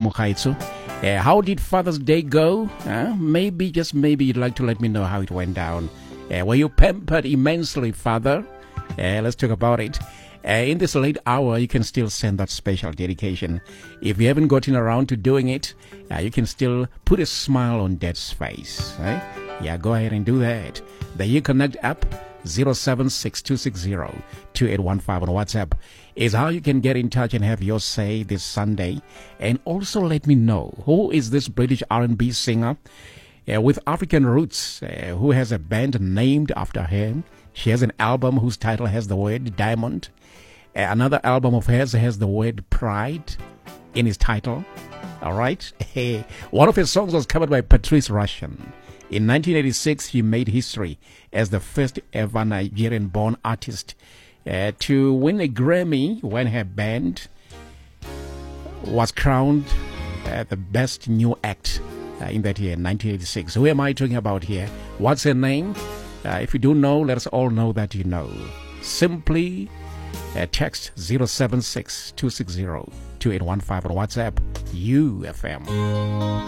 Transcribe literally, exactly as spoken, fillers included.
Mokhaitsu. Uh, how did Father's Day go? Uh, maybe, just maybe, you'd like to let me know how it went down. Uh, were you pampered immensely, Father? Uh, let's talk about it. Uh, in this late hour, you can still send that special dedication. If you haven't gotten around to doing it, uh, you can still put a smile on Dad's face. Right? Yeah, go ahead and do that. The UConnect app, zero seven six two six zero two eight one five on WhatsApp, is how you can get in touch and have your say this Sunday. And also let me know, who is this British R and B singer uh, with African roots uh, who has a band named after her? She has an album whose title has the word Diamond. Uh, another album of hers has the word Pride in its title. All right. Hey, one of his songs was covered by Patrice Rushen. In nineteen eighty-six, he made history as the first ever Nigerian-born artist uh, to win a Grammy when her band was crowned uh, the best new act uh, in that year, nineteen eighty-six. Who am I talking about here? What's her name? Uh, if you do know, let us all know that you know. Simply uh, text zero seven six two six zero two eight one five on WhatsApp, U F M.